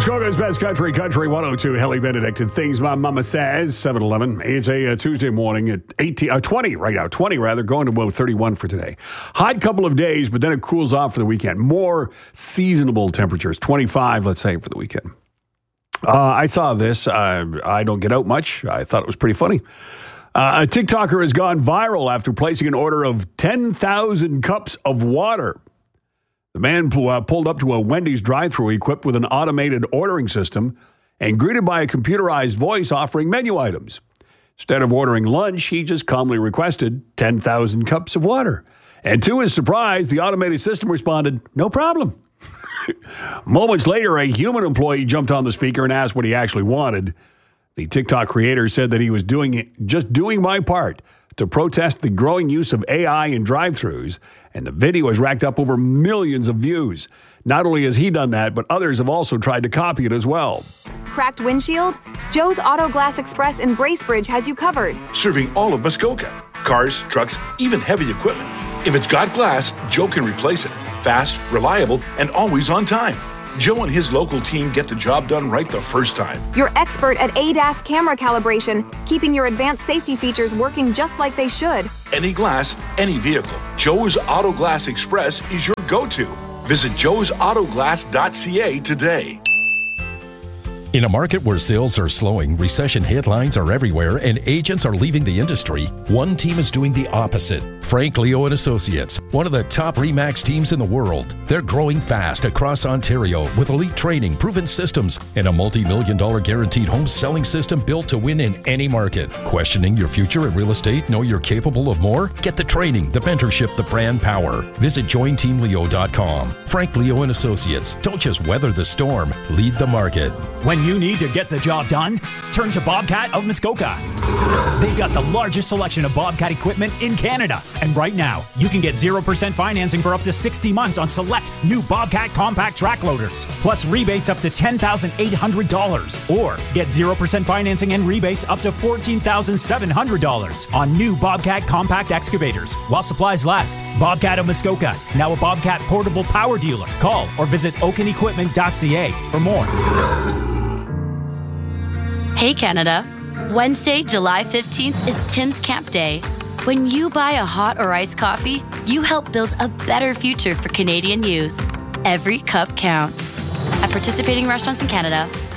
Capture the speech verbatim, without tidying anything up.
Muskoka's Best Country, Country one oh two, Helly Benedict, and Things My Mama Says, seven eleven. It's a uh, Tuesday morning at eighteen, uh, twenty right now, twenty rather, going to about thirty-one for today. Hot couple of days, but then it cools off for the weekend. More seasonable temperatures, twenty-five, let's say, for the weekend. Uh, I saw this. Uh, I don't get out much. I thought it was pretty funny. Uh, a TikToker has gone viral after placing an order of ten thousand cups of water. The man pull, uh, pulled up to a Wendy's drive-thru equipped with an automated ordering system and greeted by a computerized voice offering menu items. Instead of ordering lunch, he just calmly requested ten thousand cups of water. And to his surprise, the automated system responded, "No problem." Moments later, a human employee jumped on the speaker and asked what he actually wanted. The TikTok creator said that he was doing it, just doing my part to protest the growing use of A I in drive-thrus, and the video has racked up over millions of views. Not only has he done that, but others have also tried to copy it as well. Cracked windshield? Joe's Auto Glass Express in Bracebridge has you covered. Serving all of Muskoka. Cars, trucks, even heavy equipment. If it's got glass, Joe can replace it. Fast, reliable, and always on time. Joe and his local team get the job done right the first time. You're expert at A D A S camera calibration, keeping your advanced safety features working just like they should. Any glass, any vehicle. Joe's Auto Glass Express is your go-to. Visit joes auto glass dot c a today. In a market where sales are slowing, recession headlines are everywhere, and agents are leaving the industry, one team is doing the opposite. Frank Leo and Associates, one of the top RE/MAX teams in the world. They're growing fast across Ontario with elite training, proven systems, and a multi-million dollar guaranteed home selling system built to win in any market. Questioning your future in real estate? Know you're capable of more? Get the training, the mentorship, the brand power. Visit join team leo dot com. Frank Leo and Associates. Don't just weather the storm, lead the market. When you need to get the job done, turn to Bobcat of Muskoka. They've got the largest selection of Bobcat equipment in Canada. And right now, you can get zero percent financing for up to sixty months on select new Bobcat compact track loaders, plus rebates up to ten thousand eight hundred dollars. Or get zero percent financing and rebates up to fourteen thousand seven hundred dollars on new Bobcat compact excavators while supplies last. Bobcat of Muskoka, now a Bobcat portable power dealer. Call or visit oaken equipment dot c a for more. Hey Canada, Wednesday, July fifteenth is Tim's Camp Day. When you buy a hot or iced coffee, you help build a better future for Canadian youth. Every cup counts. At participating restaurants in Canada,